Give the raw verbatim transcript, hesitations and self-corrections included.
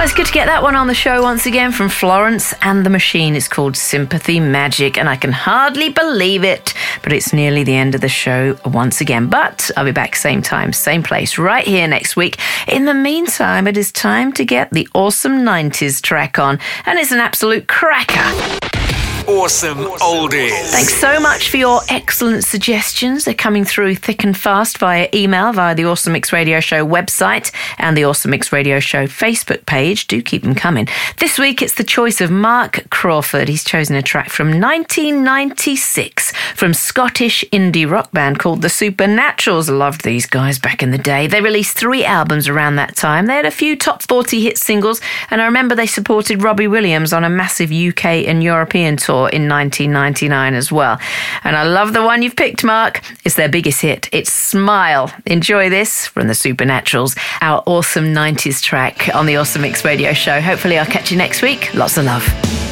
it's good to get that one on the show once again from Florence and the Machine. It's called Sympathy Magic, and I can hardly believe it, but it's nearly the end of the show once again. But I'll be back same time, same place, right here next week. In the meantime, it is time to get the awesome nineties track on, and it's an absolute cracker. Awesome Oldies. Thanks so much for your excellent suggestions. They're coming through thick and fast via email, via the Awesome Mix Radio Show website and the Awesome Mix Radio Show Facebook page. Do keep them coming. This week, it's the choice of Mark Crawford. He's chosen a track from nineteen ninety-six from Scottish indie rock band called the Supernaturals. I loved these guys back in the day. They released three albums around that time. They had a few top forty hit singles, and I remember they supported Robbie Williams on a massive U K and European tour in nineteen ninety-nine as well. And I love the one you've picked, Mark. It's their biggest hit. It's Smile. Enjoy this from the Supernaturals, our awesome nineties track on the Awesome Mix Radio Show. Hopefully I'll catch you next week. Lots of love.